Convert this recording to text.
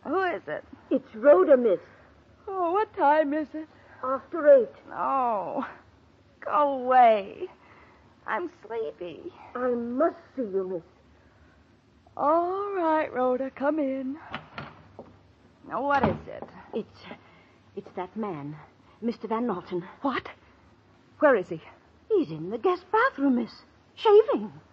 Who is it? It's Rhoda, miss. Oh, what time is it? After 8. Oh, go away. I'm sleepy. I must see you, miss. All right, Rhoda, come in. Now, what is it? It's that man, Mr. Van Norton. What? Where is he? He's in the guest bathroom, miss. Shaving.